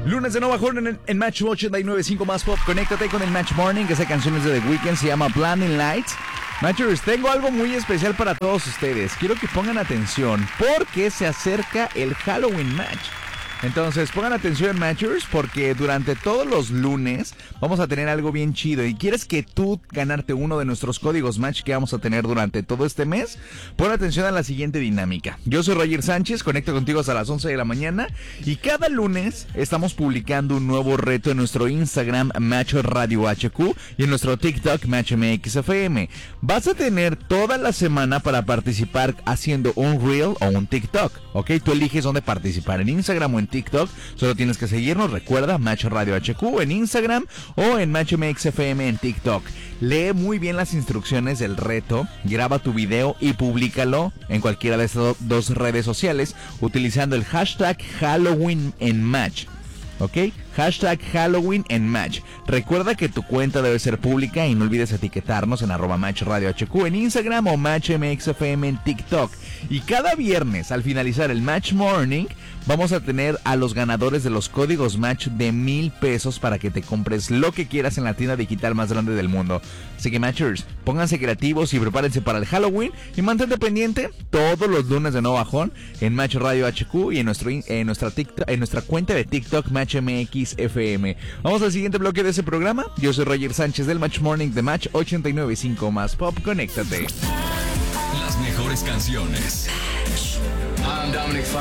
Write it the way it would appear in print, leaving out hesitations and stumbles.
Lunes de Nova Horn en Match 89.5 más pop. Conéctate con el Match Morning. Esa canción es de The Weeknd, se llama Blinding Lights. Matchers, tengo algo muy especial para todos ustedes. Quiero que pongan atención porque se acerca el Halloween Match. Entonces pongan atención, Matchers, porque durante todos los lunes vamos a tener algo bien chido. Y quieres que tú ganarte uno de nuestros códigos Match que vamos a tener durante todo este mes, pon atención a la siguiente dinámica. Yo soy Roger Sánchez, conecto contigo hasta las 11 de la mañana y cada lunes estamos publicando un nuevo reto en nuestro Instagram Match Radio HQ y en nuestro TikTok Match MXFM. Vas a tener toda la semana para participar haciendo un Reel o un TikTok, ¿ok? Tú eliges dónde participar, en Instagram o en TikTok. Solo tienes que seguirnos, recuerda, Match Radio HQ en Instagram o en Match MXFM en TikTok. Lee muy bien las instrucciones del reto, graba tu video y públicalo en cualquiera de estas dos redes sociales utilizando el hashtag Halloween en Match. ¿Ok? Hashtag Halloween en Match. Recuerda que tu cuenta debe ser pública y no olvides etiquetarnos en @Match Radio HQ en Instagram o Match MXFM en TikTok. Y cada viernes al finalizar el Match Morning vamos a tener a los ganadores de los códigos Match de 1,000 pesos para que te compres lo que quieras en la tienda digital más grande del mundo. Así que Matchers, pónganse creativos y prepárense para el Halloween y mantente pendiente todos los lunes de Nova Horn en Match Radio HQ y en nuestra cuenta de TikTok Match MXFM. Vamos al siguiente bloque de ese programa. Yo soy Roger Sánchez del Match Morning de Match 89.5 más pop. Conéctate. Las mejores canciones. I'm Dominic Fike.